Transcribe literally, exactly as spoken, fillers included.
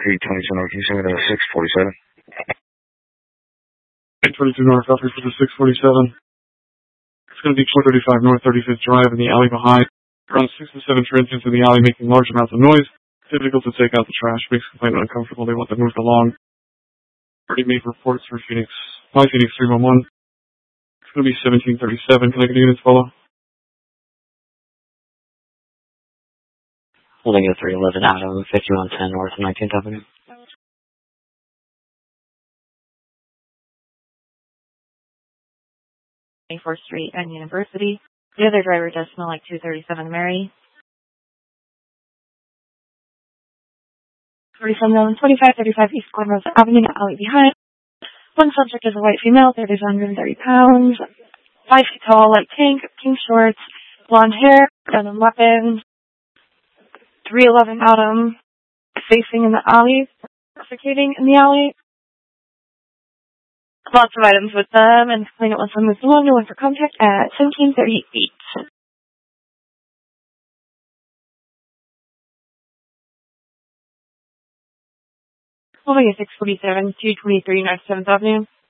eight twenty-two North, can you send me to six forty-seven? eight twenty-two North, Alfred for the six forty-seven. It's going to be four thirty-five North thirty-fifth Drive in the alley behind. Around six to seven trains into the alley making large amounts of noise. Difficult to take out the trash. Makes complainant uncomfortable. They want them moved along. Already made reports for Phoenix. My Phoenix three one one. It's going to be seventeen thirty-seven. Can I get the units follow? Holding a three eleven Adam, fifty-one ten North nineteenth Avenue. twenty-fourth Street and University. The other driver does smell like two thirty-seven Mary. forty-seven twenty-five thirty-five East Glen Rose Avenue, alley behind. One subject is a white female, thirty to one hundred thirty pounds, five feet tall, light tank, pink shorts, blonde hair, denim weapons. three eleven Adam, facing in the alley, defecating in the alley. Lots of items with them, and complainant wants to move along. No one for contact at seventeen thirty-eight. Holding a six forty-seven, two twenty-three North seventh Avenue.